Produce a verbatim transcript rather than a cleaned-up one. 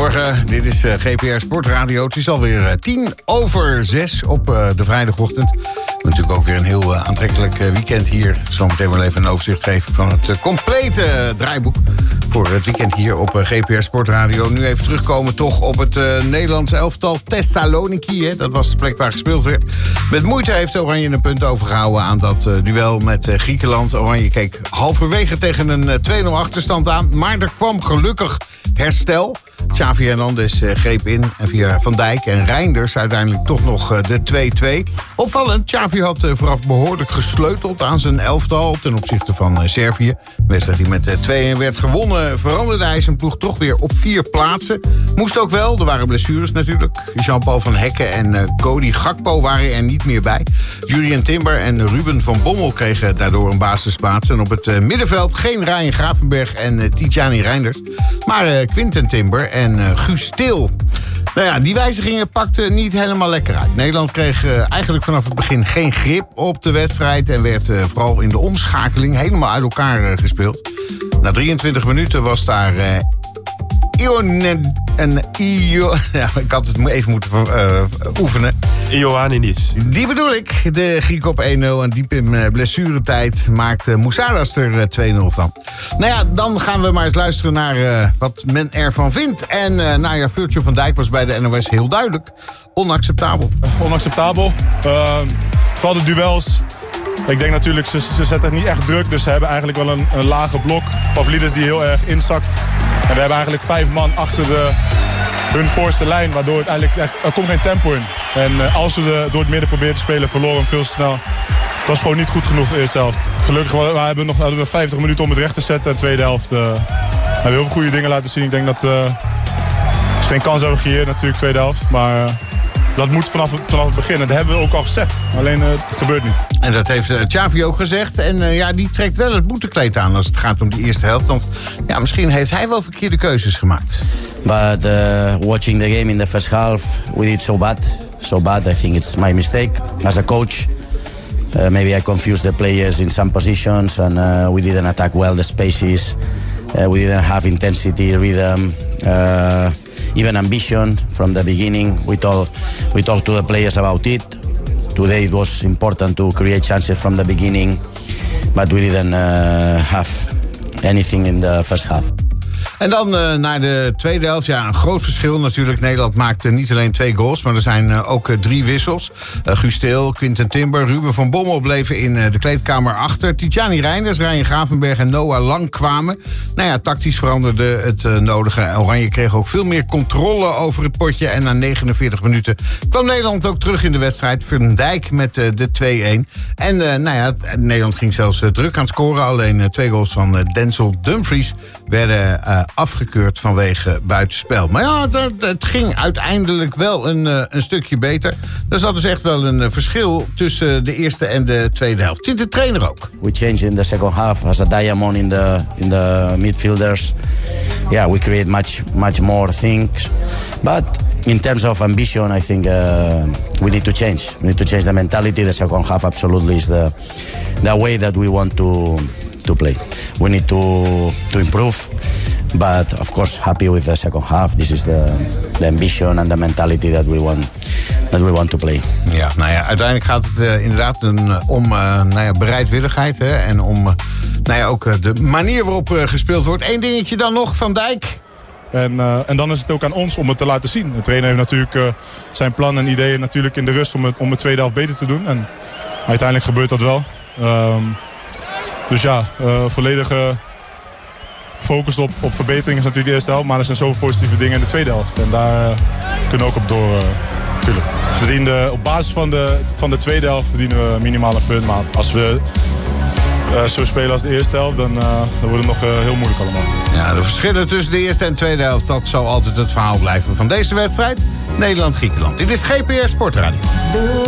Goedemorgen, dit is uh, G P R Sportradio. Het is alweer uh, tien over zes op uh, de vrijdagochtend. Natuurlijk ook weer een heel uh, aantrekkelijk uh, weekend hier. Ik zal meteen wel even een overzicht geven van het uh, complete uh, draaiboek voor het weekend hier op uh, G P R Sportradio. Nu even terugkomen toch op het uh, Nederlandse elftal Thessaloniki. Hè? Dat was de plek waar gespeeld werd. Met moeite heeft Oranje een punt overgehouden aan dat uh, duel met uh, Griekenland. Oranje keek halverwege tegen een uh, twee nul achterstand aan. Maar er kwam gelukkig herstel. Xavi Hernandez uh, greep in en via Van Dijk en Reinders uiteindelijk toch nog uh, de twee twee. Opvallend, Xavi had uh, vooraf behoorlijk gesleuteld aan zijn elftal ten opzichte van uh, Servië. De wedstrijd die met uh, twee een werd gewonnen veranderde hij zijn ploeg toch weer op vier plaatsen. Moest ook wel, er waren blessures natuurlijk. Jean-Paul van Hekken en uh, Cody Gakpo waren er niet meer bij. Jurien Timber en Ruben van Bommel kregen daardoor een basisplaats. En op het uh, middenveld geen Ryan Gravenberg en uh, Tijani Reinders. Maar uh, Quinten Timber en uh, Guus Til. Nou ja, die wijzigingen pakten niet helemaal lekker uit. Nederland kreeg uh, eigenlijk vanaf het begin geen grip op de wedstrijd en werd uh, vooral in de omschakeling helemaal uit elkaar uh, gespeeld. Na drieëntwintig minuten was daar uh, Ion en Io... Ja, ik had het even moeten uh, oefenen. Ioannidis. Die bedoel ik. De Griek op één nul en diep in uh, blessuretijd maakte Moussalas er uh, twee nul van. Nou ja, dan gaan we maar eens luisteren naar uh, wat men ervan vindt. En uh, nou ja, Virgil van Dijk was bij de N O S heel duidelijk. Onacceptabel. Onacceptabel. Uh, vooral de duels. Ik denk natuurlijk, ze, ze zetten het niet echt druk. Dus ze hebben eigenlijk wel een, een lage blok. Pavlidis die heel erg inzakt. En we hebben eigenlijk vijf man achter de, hun voorste lijn. Waardoor het eigenlijk echt, er komt geen tempo in. En uh, als we de, door het midden proberen te spelen, verloren we veel te snel. Het was gewoon niet goed genoeg de eerste helft. Gelukkig we hebben nog, hadden we vijftig minuten om het recht te zetten. De tweede helft uh, hebben we heel veel goede dingen laten zien. Ik denk dat uh, ze geen kans hebben gecreëerd natuurlijk, tweede helft. Maar... Uh, Dat moet vanaf, vanaf het begin. Dat hebben we ook al gezegd. Alleen uh, het gebeurt niet. En dat heeft uh, Xavi ook gezegd. En uh, ja, die trekt wel het boetekleed aan als het gaat om die eerste helft. Want ja, misschien heeft hij wel verkeerde keuzes gemaakt. But uh, watching the game in the first half, we did so bad. So bad, I think it's my mistake. As a coach, uh, maybe I confused the players in some positions. And uh, we didn't attack well the spaces. Uh, we didn't have intensity, rhythm. Uh, Even ambition from the beginning. We told we talked to the players about it. Today it was important to create chances from the beginning, but we didn't uh, have anything in the first half. En dan uh, naar de tweede helft. Ja, een groot verschil natuurlijk. Nederland maakte niet alleen twee goals, maar er zijn uh, ook uh, drie wissels. Uh, Guus Til, Quinten Timber, Ruben van Bommel bleven in uh, de kleedkamer achter. Tijani Reinders, Ryan Gravenberg en Noah Lang kwamen. Nou ja, tactisch veranderde het uh, nodige. Oranje kreeg ook veel meer controle over het potje. En na negenenveertig minuten kwam Nederland ook terug in de wedstrijd. Van Dijk met uh, de twee een. En uh, nou ja, Nederland ging zelfs uh, druk aan het scoren. Alleen uh, twee goals van uh, Denzel Dumfries werden uh, afgekeurd vanwege buitenspel. Maar ja, dat, het ging uiteindelijk wel een, uh, een stukje beter. Er zat dus echt wel een uh, verschil tussen de eerste en de tweede helft. Vindt de trainer ook. We changed in the second half as a diamond in the in the midfielders. Yeah, we create much much more things. But in terms of ambition, I think uh, we need to change. We need to change the mentality. The second half absolutely is the the way that we want to to play. We need to to improve. But of course, happy with the second half. This is the, the ambition and the mentality that we want that we want to play. Ja, nou ja, uiteindelijk gaat het uh, inderdaad een, om uh, nou ja, bereidwilligheid. Hè, en om uh, nou ja, ook uh, de manier waarop uh, gespeeld wordt. Eén dingetje dan nog, Van Dijk. En, uh, en dan is het ook aan ons om het te laten zien. De trainer heeft natuurlijk uh, zijn plan en ideeën natuurlijk in de rust om het, om de tweede helft beter te doen. En uiteindelijk gebeurt dat wel. Um, dus ja, uh, volledige focus op, op verbetering is natuurlijk de eerste helft. Maar er zijn zoveel positieve dingen in de tweede helft. En daar uh, kunnen we ook op door. Uh, tuurlijk. We verdienen, op basis van de, van de tweede helft verdienen we minimaal een punt. Maar als we uh, zo spelen als de eerste helft, dan, uh, dan wordt het nog uh, heel moeilijk allemaal. Ja, de verschillen tussen de eerste en tweede helft, dat zal altijd het verhaal blijven van deze wedstrijd. Nederland-Griekenland. Dit is G P R Sportradio.